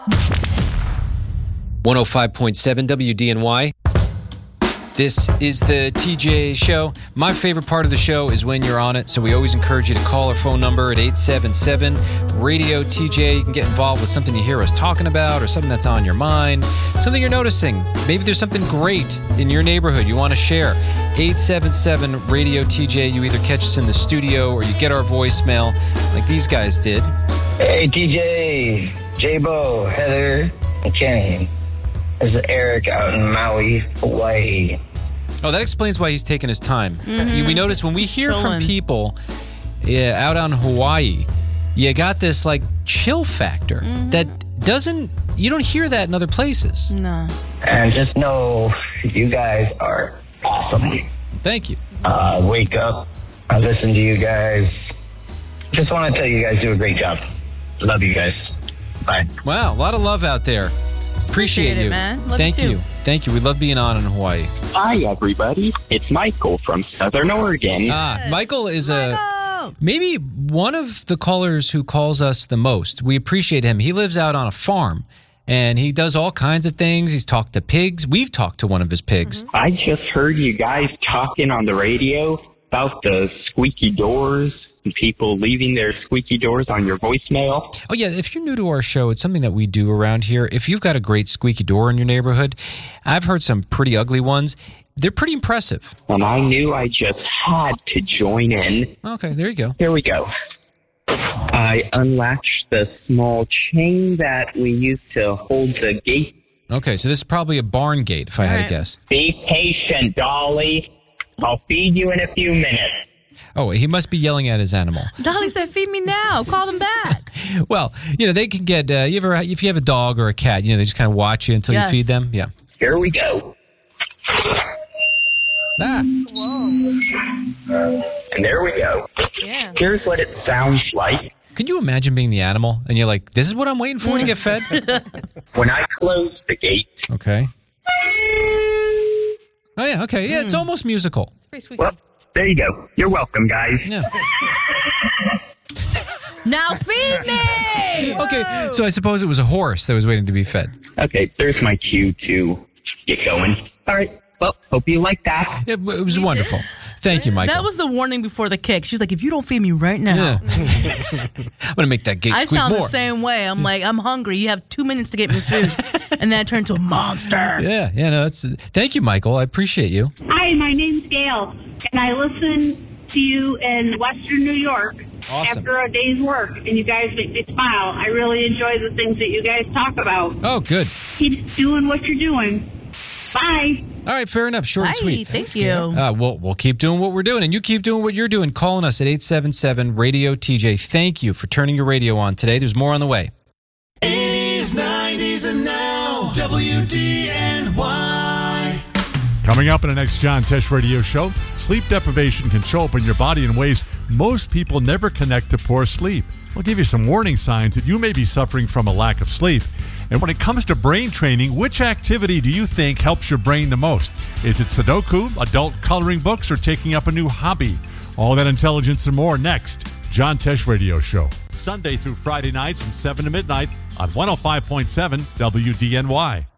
105.7 WDNY. This is the TJ Show. My favorite part of the show is when you're on it, so we always encourage you to call our phone number at 877-RADIO-TJ. You can get involved with something you hear us talking about or something that's on your mind, something you're noticing. Maybe there's something great in your neighborhood you want to share. 877-RADIO-TJ. You either catch us in the studio or you get our voicemail like these guys did. Hey, TJ, J-Bo, Heather, and Kenny. This is Eric out in Maui, Hawaii. Oh, that explains why he's taking his time. Mm-hmm. We notice when we hear from people out on Hawaii, you got this like chill factor that you don't hear that in other places. No. And just know you guys are awesome. Thank you. Wake up. I listen to you guys. Just want to tell you guys do a great job. Love you guys. Bye. Wow, a lot of love out there. Appreciate you, man. Love Thank you. Thank you. We love being on in Hawaii. Hi, everybody. It's Michael from Southern Oregon. Michael is maybe one of the callers who calls us the most. We appreciate him. He lives out on a farm, and he does all kinds of things. He's talked to pigs. We've talked to one of his pigs. I just heard you guys talking on the radio about the squeaky doors and people leaving their squeaky doors on your voicemail. Oh, yeah. If you're new to our show, it's something that we do around here. If you've got a great squeaky door in your neighborhood, I've heard some pretty ugly ones. They're pretty impressive. And I knew I just had to join in. Okay, there you go. Here we go. I unlatched the small chain that we used to hold the gate. Okay, so this is probably a barn gate, if I had to guess. Be patient, Dolly. I'll feed you in a few minutes. Oh, he must be yelling at his animal. Dolly said, feed me now. Call them back. Well, they can get, if you have a dog or a cat, they just kind of watch you until you feed them. Yeah. Here we go. Whoa. And there we go. Yeah. Here's what it sounds like. Can you imagine being the animal and you're like, this is what I'm waiting for to get fed? When I close the gate. Okay. Oh, yeah. Okay. Yeah, it's almost musical. It's pretty sweet. Well, there you go. You're welcome, guys. Yeah. Now feed me! Okay, so I suppose it was a horse that was waiting to be fed. Okay, there's my cue to get going. All right. Well, hope you like that. It was wonderful. Thank you, Michael. That was the warning before the kick. She's like, if you don't feed me right now. Yeah. I'm going to make that gate I squeak sound more. the same way. I'm like, I'm hungry. You have 2 minutes to get me food. And then I turn into a monster. Yeah, no, thank you, Michael. I appreciate you. Hi, my name's Gail, and I listen to you in Western New York after a day's work, and you guys make me smile. I really enjoy the things that you guys talk about. Oh, good. Keep doing what you're doing. Bye. All right, fair enough. Short and sweet. Thank you. We'll keep doing what we're doing, and you keep doing what you're doing. Calling us at 877-RADIO-TJ. Thank you for turning your radio on today. There's more on the way. 80s, 90s, and now, WDNY. Coming up in the next John Tesh Radio Show, sleep deprivation can show up in your body in ways most people never connect to poor sleep. We'll give you some warning signs that you may be suffering from a lack of sleep. And when it comes to brain training, which activity do you think helps your brain the most? Is it Sudoku, adult coloring books, or taking up a new hobby? All that intelligence and more next. John Tesh Radio Show. Sunday through Friday nights from 7 to midnight on 105.7 WDNY.